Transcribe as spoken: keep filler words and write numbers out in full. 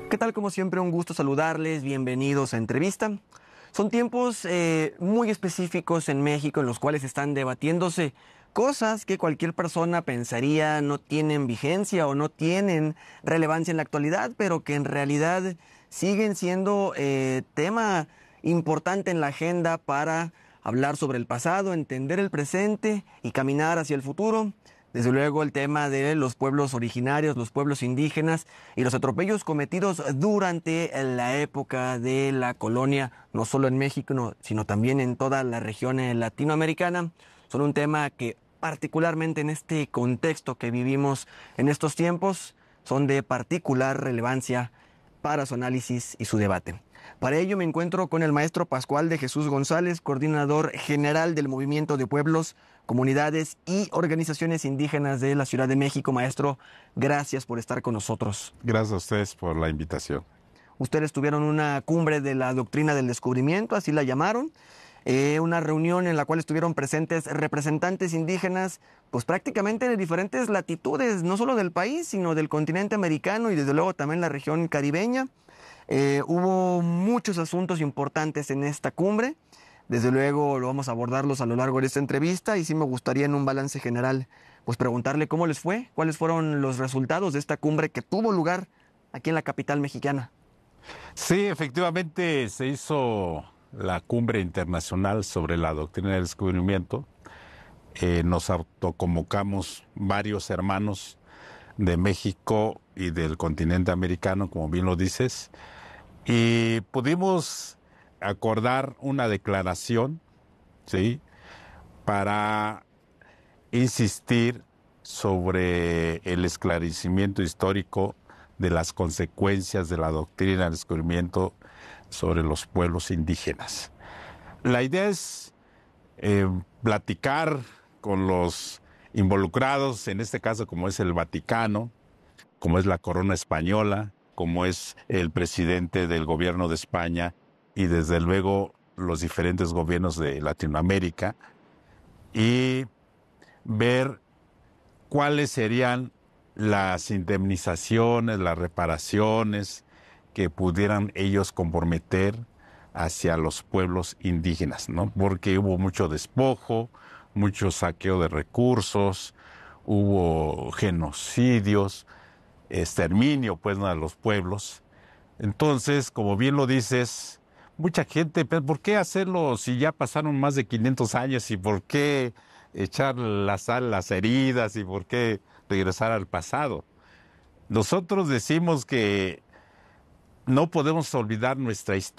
¿Qué tal? Como siempre, un gusto saludarles. Bienvenidos a Entrevista. Son tiempos eh, muy específicos en México en los cuales están debatiéndose cosas que cualquier persona pensaría no tienen vigencia o no tienen relevancia en la actualidad, pero que en realidad siguen siendo eh, tema importante en la agenda para hablar sobre el pasado, entender el presente y caminar hacia el futuro. Desde luego el tema de los pueblos originarios, los pueblos indígenas y los atropellos cometidos durante la época de la colonia, no solo en México, no, sino también en toda la región latinoamericana, son un tema que particularmente en este contexto que vivimos en estos tiempos, son de particular relevancia para su análisis y su debate. Para ello me encuentro con el maestro Pascual de Jesús González, coordinador general del Movimiento de Pueblos, Comunidades y Organizaciones Indígenas de la Ciudad de México. Maestro, gracias por estar con nosotros. Gracias a ustedes por la invitación. Ustedes tuvieron una cumbre de la doctrina del descubrimiento, así la llamaron, eh, una reunión en la cual estuvieron presentes representantes indígenas, pues prácticamente de diferentes latitudes, no solo del país, sino del continente americano y desde luego también la región caribeña. Eh, hubo muchos asuntos importantes en esta cumbre. Desde luego lo vamos a abordarlos a lo largo de esta entrevista y sí me gustaría en un balance general pues preguntarle cómo les fue, cuáles fueron los resultados de esta cumbre que tuvo lugar aquí en la capital mexicana. Sí, efectivamente se hizo la cumbre internacional sobre la doctrina del descubrimiento. Eh, nos autoconvocamos varios hermanos de México y del continente americano, como bien lo dices, y pudimos acordar una declaración, ¿sí?, para insistir sobre el esclarecimiento histórico de las consecuencias de la doctrina del descubrimiento sobre los pueblos indígenas. La idea es eh, platicar con los involucrados, en este caso como es el Vaticano, como es la corona española, como es el presidente del gobierno de España y desde luego los diferentes gobiernos de Latinoamérica, y ver cuáles serían las indemnizaciones, las reparaciones que pudieran ellos comprometer hacia los pueblos indígenas, ¿no? Porque hubo mucho despojo, mucho saqueo de recursos, hubo genocidios, exterminio, pues, ¿no?, de los pueblos. Entonces, como bien lo dices, mucha gente, ¿por qué hacerlo si ya pasaron más de quinientos años? ¿Y por qué echar la sal a las heridas? ¿Y por qué regresar al pasado? Nosotros decimos que no podemos olvidar nuestra historia.